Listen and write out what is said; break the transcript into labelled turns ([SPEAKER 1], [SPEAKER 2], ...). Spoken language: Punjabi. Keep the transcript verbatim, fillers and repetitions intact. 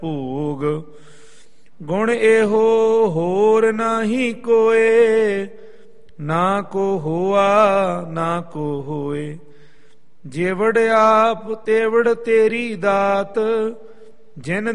[SPEAKER 1] ਭੂਗ। ਗੁਣ ਇਹੋ ਹੋਰ ਨਾਹੀ ਕੋਏ, ਨਾ ਕੋ ਹੋਆ ਨਾ ਕੋ ਹੋਏ। ਜਿਵੜ ਆਪ ਤੇਵੜ ਤੇਰੀ ਦਾਤ, ਜਿਨ